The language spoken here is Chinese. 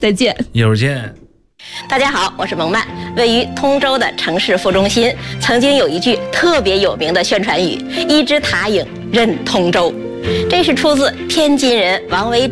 再见。 一会儿见。 大家好，我是蒙曼。位于通州的城市副中心，曾经有一句特别有名的宣传语：“一支塔影任通州”，这是出自天津人王维